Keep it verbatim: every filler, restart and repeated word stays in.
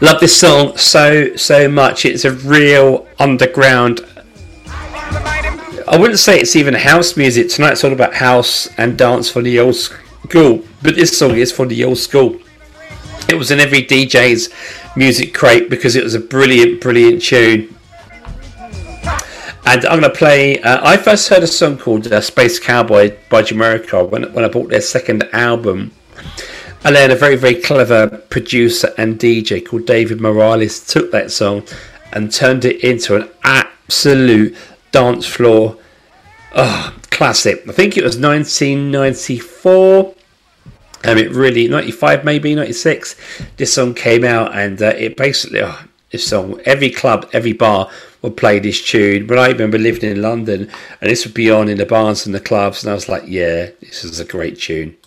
Love this song so, so much. It's a real underground. I wouldn't say it's even house music. Tonight's all about house and dance for the old school. But this song is for the old school. It was in every D J's music crate because it was a brilliant, brilliant tune. And I'm going to play... Uh, I first heard a song called uh, Space Cowboy by Jamiroquai when, when I bought their second album. And then a very, very clever producer and D J called David Morales took that song and turned it into an absolute dance floor oh, classic. I think it was nineteen ninety-four. Um, it really... ninety-five maybe, ninety-six. This song came out and uh, it basically... Oh, this song, every club, every bar would play this tune. But I remember living in London and this would be on in the bars and the clubs and I was like, yeah, this is a great tune.